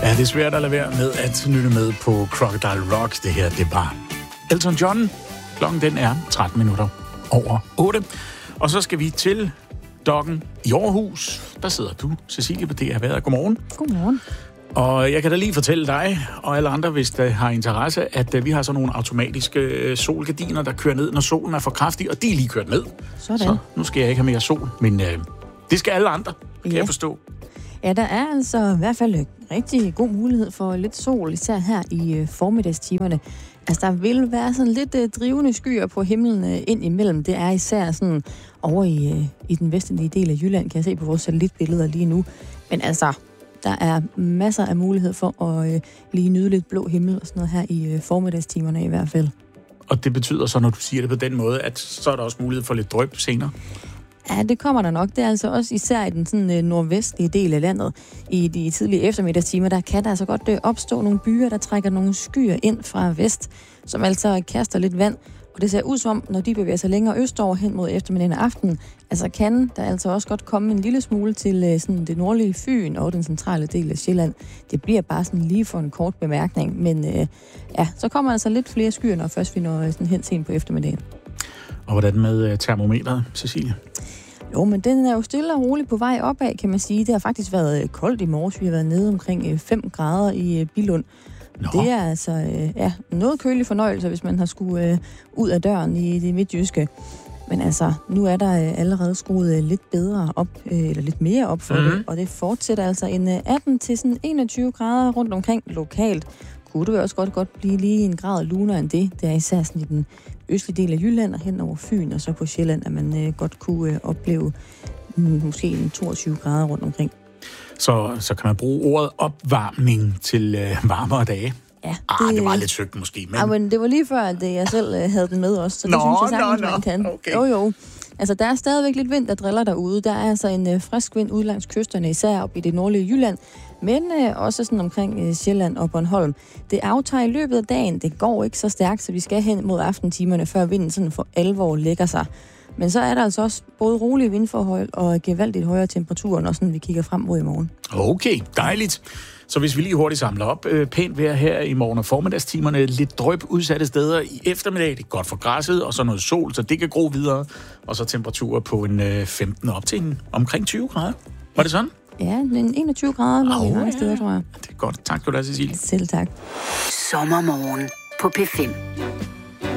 Ja, det er svært at lade være med at nytte med på Crocodile Rock. Det her, det var Elton John. Klokken den er 13 minutter over 8. Og så skal vi til Dokken i Aarhus. Der sidder du, Cecilie, på DR Været. Godmorgen. Godmorgen. Og jeg kan da lige fortælle dig og alle andre, hvis der har interesse, at vi har sådan nogle automatiske solgardiner, der kører ned, når solen er for kraftig, og de er lige kørt ned. Sådan. Så nu skal jeg ikke have mere sol, men det skal alle andre, kan jeg forstå. Ja, der er altså i hvert fald rigtig god mulighed for lidt sol, især her i formiddagstimerne. Altså, der vil være sådan lidt drivende skyer på himlen ind imellem. Det er især sådan over i den vestlige del af Jylland, kan jeg se på vores satellitbilleder lige nu. Men altså, der er masser af mulighed for at lige nyde lidt blå himmel og sådan noget her i formiddagstimerne i hvert fald. Og det betyder så, når du siger det på den måde, at så er der også mulighed for lidt dryp senere? Ja, det kommer der nok. Det er altså også især i den sådan, nordvestlige del af landet. I de tidlige eftermiddagstimer, der kan der altså godt opstå nogle byer, der trækker nogle skyer ind fra vest, som altså kaster lidt vand. Og det ser ud som, når de bevæger sig længere østover hen mod eftermiddagen og aftenen, altså kan der altså også godt komme en lille smule til sådan det nordlige Fyn og den centrale del af Sjælland. Det bliver bare sådan lige for en kort bemærkning, men ja, så kommer altså lidt flere skyer, når først vi når sådan hen sent på eftermiddagen. Og hvordan med termometeret, Cecilie? Jo, men den er jo stille og roligt på vej opad, kan man sige. Det har faktisk været koldt i morges. Vi har været nede omkring 5 grader i Billund. Nå. Det er altså noget kølig fornøjelse, hvis man har skulle ud af døren i det midtjyske. Men altså, nu er der allerede skruet lidt bedre op, eller lidt mere op for det. Og det fortsætter altså en 18 til sådan 21 grader rundt omkring lokalt. Kunne det også godt blive lige en grad lunere end det. Det er især sådan i den østlige del af Jylland og hen over Fyn, og så på Sjælland, at man godt kunne opleve måske en 22 grader rundt omkring. Så kan man bruge ordet opvarmning til varmere dage? Ja. Det var lidt søgt måske. Men... Ja, men det var lige før, at jeg selv havde den med også, så det synes jeg sagtens, man kan. Okay. Jo. Altså, der er stadigvæk lidt vind, der driller derude. Der er altså en frisk vind ud langs kysterne, især op i det nordlige Jylland, men også sådan omkring Sjælland og Bornholm. Det aftager i løbet af dagen. Det går ikke så stærkt, så vi skal hen mod aftentimerne, før vinden sådan for alvor lægger sig. Men så er der altså også både rolige vindforhold og gevaldigt højere temperaturer, når sådan vi kigger frem mod i morgen. Okay, dejligt. Så hvis vi lige hurtigt samler op, pænt vejr her i morgen og formiddagstimerne, lidt drøb udsatte steder i eftermiddag, det er godt for græsset, og så noget sol, så det kan gro videre, og så temperaturer på en 15 op til omkring 20 grader. Var det sådan? Ja, en 21 grader når vi mange steder, tror jeg. Det er godt. Tak skal du have, Cecilie. Selv tak. Sommermorgen på P5.